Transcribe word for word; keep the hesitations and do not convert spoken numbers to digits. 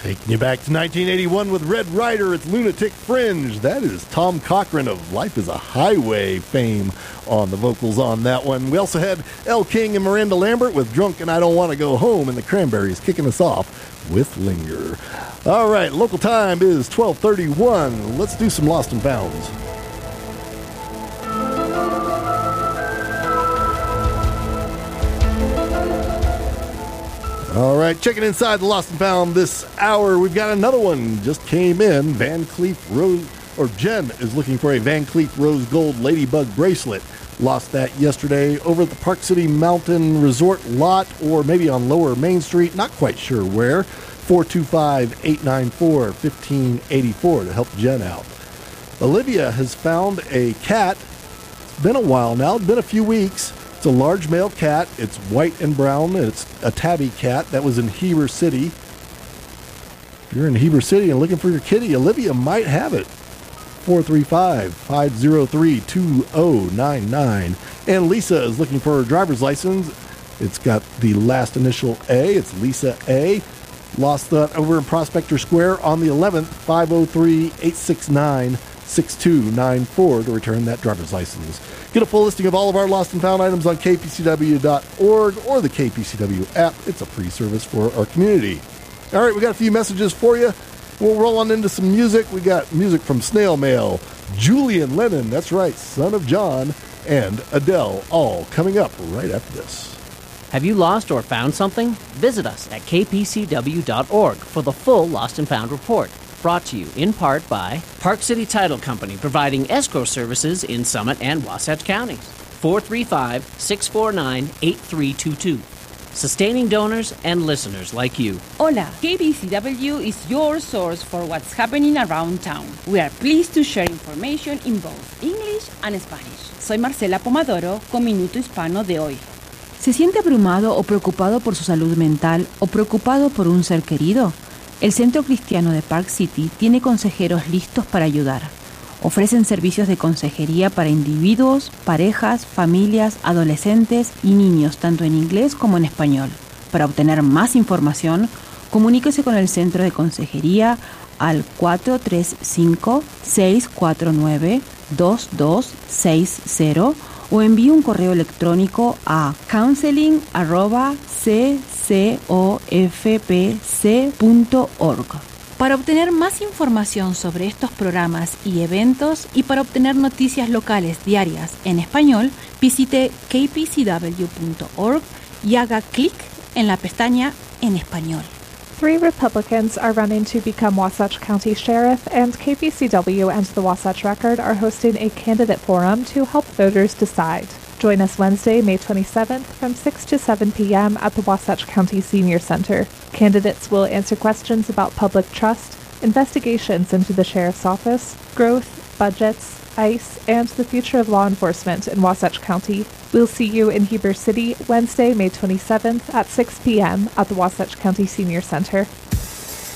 Taking you back to nineteen eighty-one with Red Rider, it's Lunatic Fringe. That is Tom Cochrane of Life is a Highway fame on the vocals on that one. We also had Elle King and Miranda Lambert with Drunk and I Don't Want to Go Home, and the Cranberries kicking us off with Linger. All right, local time is twelve thirty-one. Let's do some Lost and Founds. All right, checking inside the Lost and Found this hour. We've got another one just came in. Van Cleef Rose, or Jen is looking for a Van Cleef Rose Gold Ladybug bracelet. Lost that yesterday over at the Park City Mountain Resort lot, or maybe on Lower Main Street. Not quite sure where. four two five, eight nine four, one five eight four to help Jen out. Olivia has found a cat. It's been a while now. It's been a few weeks. It's a large male cat. It's white and brown. And it's a tabby cat that was in Heber City. If you're in Heber City and looking for your kitty, Olivia might have it. four three five, five zero three, two zero nine nine. And Lisa is looking for her driver's license. It's got the last initial A. It's Lisa A. Lost that over in Prospector Square on the eleventh, five oh three, eight six nine, six two nine four to return that driver's license. Get a full listing of all of our lost and found items on K P C W dot org or the K P C W app. It's a free service for our community. All right, we got a few messages for you. We'll roll on into some music. We got music from Snail Mail, Julian Lennon, that's right, son of John, and Adele, all coming up right after this. Have you lost or found something? Visit us at K P C W dot org for the full Lost and Found report. Brought to you in part by Park City Title Company, providing escrow services in Summit and Wasatch counties. four three five, six four nine, eight three two two. Sustaining donors and listeners like you. Hola, K P C W is your source for what's happening around town. We are pleased to share information in both English and Spanish. Soy Marcela Pomadoro con Minuto Hispano de hoy. ¿Se siente abrumado o preocupado por su salud mental o preocupado por un ser querido? El Centro Cristiano de Park City tiene consejeros listos para ayudar. Ofrecen servicios de consejería para individuos, parejas, familias, adolescentes y niños, tanto en inglés como en español. Para obtener más información, comuníquese con el Centro de Consejería al cuatro tres cinco, seis cuatro nueve, dos dos seis cero o envíe un correo electrónico a counseling arroba c c o f p c punto org. Para obtener más información sobre estos programas y eventos y para obtener noticias locales diarias en español, visite k p c w punto org y haga clic en la pestaña En Español. Three Republicans are running to become Wasatch County Sheriff, and K P C W and the Wasatch Record are hosting a candidate forum to help voters decide. Join us Wednesday, May twenty-seventh from six to seven p.m. at the Wasatch County Senior Center. Candidates will answer questions about public trust, investigations into the Sheriff's Office, growth, budgets, ICE, and the future of law enforcement in Wasatch County. We'll see you in Heber City Wednesday, May twenty-seventh at six p.m. at the Wasatch County Senior Center.